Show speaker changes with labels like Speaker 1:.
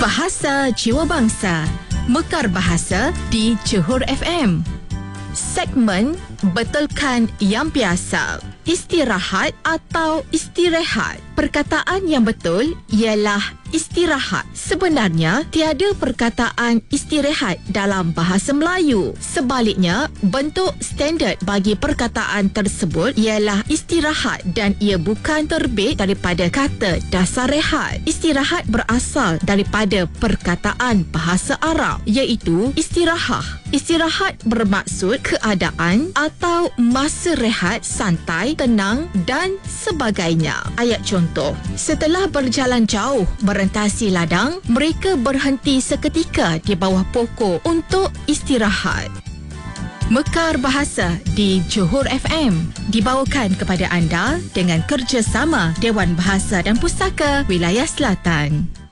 Speaker 1: Bahasa Jiwa Bangsa, Mekar Bahasa di Johor FM. Segmen Betulkan yang Biasa. Istirahat atau istirahat. Perkataan yang betul ialah istirahat. Sebenarnya, tiada perkataan istirahat dalam bahasa Melayu. Sebaliknya, bentuk standard bagi perkataan tersebut ialah istirahat dan ia bukan terbit daripada kata dasar rehat. Istirahat berasal daripada perkataan bahasa Arab iaitu istirahah. Istirahat bermaksud keadaan atau masa rehat, santai, tenang dan sebagainya. Ayat contoh, setelah berjalan jauh merentasi ladang, mereka berhenti seketika di bawah pokok untuk istirahat. Mekar Bahasa di Johor FM dibawakan kepada anda dengan kerjasama Dewan Bahasa dan Pustaka Wilayah Selatan.